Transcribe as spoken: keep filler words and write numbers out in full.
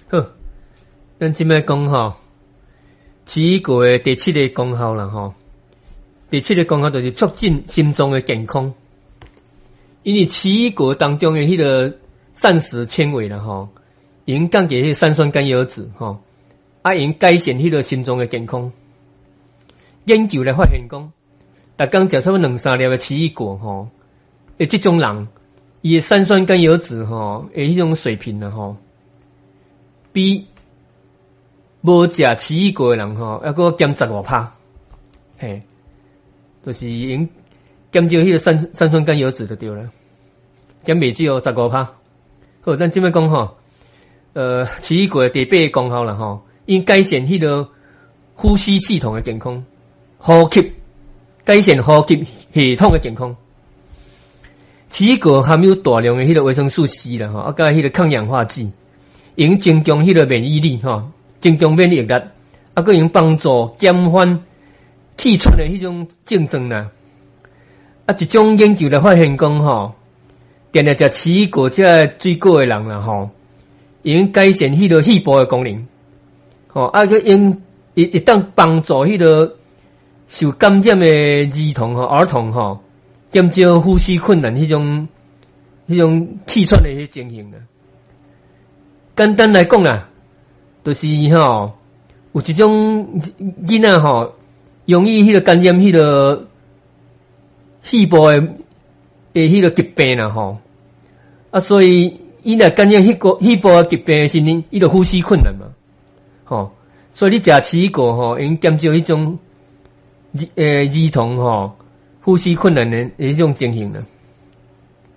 好，咱即摆讲吼，奇异果的第七个功效啦吼。第七个功效就是促进心脏的健康，因为奇异果当中的迄个膳食纤维啦吼，因降解迄三酸甘油酯吼，啊因改善迄个心脏的健康。研究来发现讲，逐工食差不多两三粒的奇异果吼，诶，即种人伊的三酸甘油酯吼，诶，迄种水平啦吼。比无食奇异果的人吼，还佫减十外趴，嘿，就是因减少迄个三三酸甘油酯就对了，减袂少十五趴。好，咱即摆讲吼，呃，奇异果的第八个功效啦吼，因改善迄个呼吸系统的健康，呼吸改善呼吸系统的健康。奇异果含有大量的迄个维生素 C 啦吼，啊，甲迄个抗氧化剂。用增强迄个免疫力吼，增强免疫力，啊，佮用帮助减缓气喘的迄种症状啦。啊，一种研究来发现讲吼，定定食奇异果这水果的人啦吼，用改善迄个肺部的功能，吼，啊，佮用一一当帮助迄个受感染的儿童吼、儿童吼，减少呼吸困难迄种迄种气喘的迄情形啦。简单来讲啦，就是吼有一种囡仔吼，容易迄个感染迄个肺部的诶迄个疾病啦吼，啊，所以伊若感染迄个肺部的疾病是呢，伊就呼吸困难嘛，吼，所以你食奇异果吼，用减少迄种诶儿童吼呼吸困难的迄种情形啦。